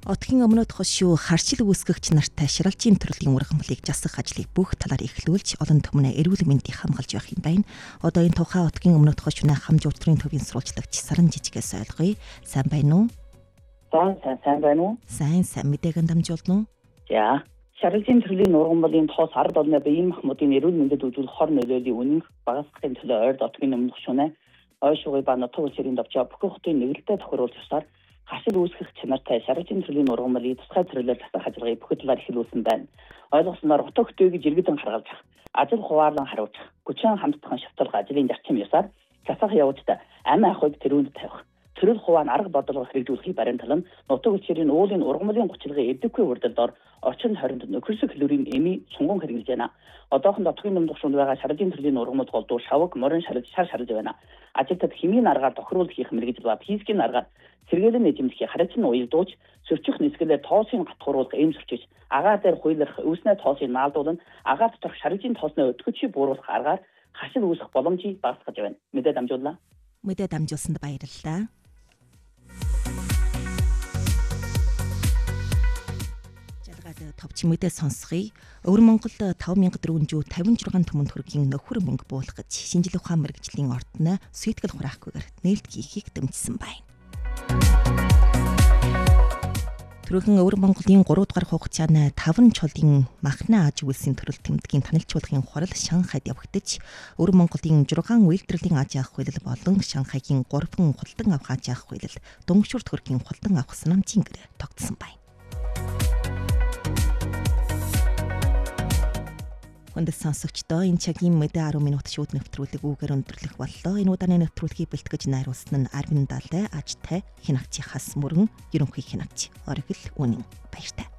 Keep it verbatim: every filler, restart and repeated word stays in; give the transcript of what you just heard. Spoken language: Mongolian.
Одгийн өмнөд хошуу харшил үүсгэгч нартай ширалжийн төрлийн ургамлыг засах ажлыг бүх талаар эхлүүлж олон түмнээ эрүүл мэндийг хамгаалж байх юм байна. Одоо энэ тухай одгийн өмнөд хошууны хамж уртрын төвийн сурвалжлагч Саран жижигээс ойлгоё. Сайн байна уу? Сайн сайн сайн байна уу? Сайн сайн мэдээгээр дамжуулна уу? За, ширалжийн төрлийн ургамлын тоос ард олны биеийн махбодын эрүүл мэндэд үзүүлэх хор нөлөөллийн үнэнх багасгахын төлөө ойрд одгийн өмнөд хошууны ой шугай ба нутаг улсэрийн давчаа бүх хотын нэгэлтэй тохируулж тусаар хашил үүсгэх чанартай ширалжийн төрлийн ургамлын тусгай цэцэрлэл засах ажиллагааг бүх талаар эхлүүлсэн байна. Ойлгосноор утга хөтөөг жиргэдэн харгалж ажил хуваарлан харуулж хүчин хамтдах шалтгаалга ажлын зарчим ёсоор засах явцад амь ахуйг тэрүүнд тавих. Төрөл хуваа арга бодлого хэрэгжүүлэхийг баримтлан нутаг улсэрийн уулын ургамлын гучлагын эвдэхгүй урдалдор орчин хоринд нөхөрсөг хэлүүрийн эми сунгон хэрэгжилж байна. Одоохон одгийн өмнөд хошуунд байгаа ширалжийн төрлийн ургамлд голдуу шавг, морин шарж, шар шарж байна. Ажилтнад хэмийн аргаар тохируулах хийх мэргэжил ба физикийн аргаар сэргээлэн нэжимдэх харилцан уялдуулж сөрчих нисгэлээр тоосын гатхууруулах эм сөрчиж агаар дээр хуйлах үүснээ тоосыг наалдуулан агаар доторх ширалжийн тоосны өтгөчийг бууруулах аргаар хашил үүсэх боломжийг багасгаж байна. Мэдээ дамжууллаа. Мэдээ дамжуулсанд баярлалаа. Товч мэдээ сонсгоё. Өвөр Монголд таван мянга дөрвөн тавин зургаан түмэн төгрөгийн нөхөр мөнгө буулгаж шинжлэх ухаан мэргэжлийн ордны сүйтгэл хураахгүйгээр нээлт хийхийг дэмжсэн байна. Түрүүхэн Өвөр Монголын гурав дахь хугацааны таван чулын махна аж үйлсийн төрөл тэмдгийн танилцуулгын хурал Шанхайд явагдаж, Өвөр Монголын зургаан үйлдвэрлэлийн аж ахуй хууль болон Шанхайгийн гурван худалдан авах аж ахуй хууль дунгшуурт хөргийн худалдан авах санамжийн гэр тогтсон байна. Хүндэт сонсогчдоо энэ цагийн мэдээ арван минут шууд нэвтрүүлэг үгээр өндөрлөх боллоо. Энэ удааны нэвтрүүлгийг бэлтгэж найруулсан нь Арвин Далай, ажтай хянагчийн хас мөрөн, ерөнхий хянагч Оргил Үнэн. Баяртай.